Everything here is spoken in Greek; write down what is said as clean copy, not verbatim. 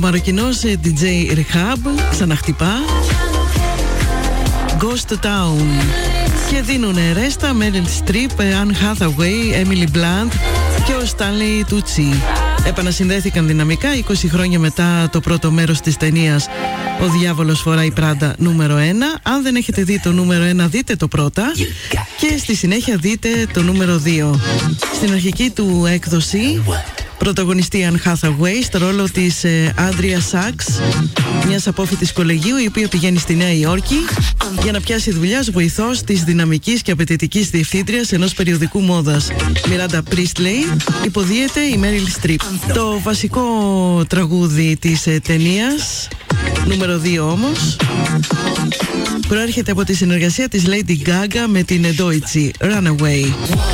Μαροκινός DJ Rehab ξαναχτυπά. Ghost Town. Και δίνουνε ρέστα Meryl Streep, Anne Hathaway, Emily Blunt και ο Stanley Tucci. Επανασυνδέθηκαν δυναμικά 20 χρόνια μετά το πρώτο μέρος της ταινίας «Ο διάβολος φοράει Πράντα» νούμερο 1. Αν δεν έχετε δει το νούμερο 1, δείτε το πρώτα και στη συνέχεια δείτε το νούμερο 2. Στην αρχική του έκδοση πρωταγωνιστεί Anne Hathaway στο ρόλο της Andrea Sachs, μιας απόφοιτης κολεγίου η οποία πηγαίνει στη Νέα Υόρκη για να πιάσει δουλειά ως βοηθός της δυναμικής και απαιτητικής διευθύντριας ενός περιοδικού μόδας. Miranda Priestley υποδίεται η Meryl Streep. Το βασικό τραγούδι της ταινίας, νούμερο 2 όμως, προέρχεται από τη συνεργασία της Lady Gaga με την Deutsche, Runaway.